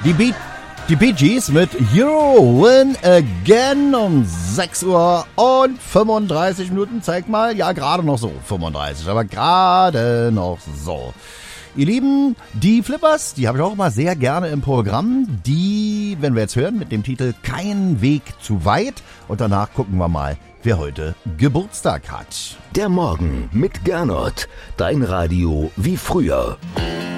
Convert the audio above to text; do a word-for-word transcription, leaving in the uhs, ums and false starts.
Die Bee, die Bee Gees mit Hero Win Again um sechs Uhr und fünfunddreißig Minuten. Zeig mal, ja gerade noch so, fünfunddreißig, aber gerade noch so. Ihr Lieben, die Flippers, die habe ich auch immer sehr gerne im Programm. Die, wenn wir jetzt hören, mit dem Titel Kein Weg zu weit. Und danach gucken wir mal, wer heute Geburtstag hat. Der Morgen mit Gernot. Dein Radio wie früher.